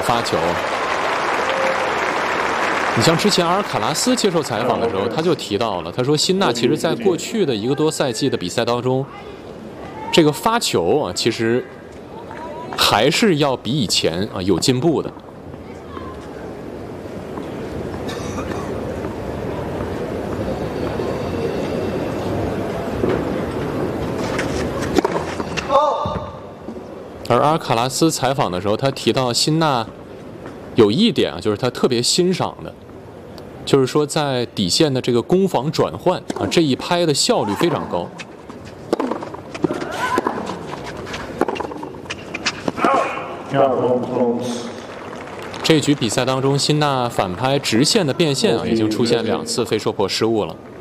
发球。你像之前阿尔卡拉斯接受采访的时候，他就提到了，他说辛纳其实在过去的1个多赛季的比赛当中，这个发球啊，其实还是要比以前啊有进步的。而阿尔卡拉斯采访的时候，他提到辛纳有一点啊，就是他特别欣赏的，就是说在底线的这个攻防转换啊，这一拍的效率非常高。这局比赛当中，辛纳反拍直线的变线啊，已经出现2次非受迫失误了。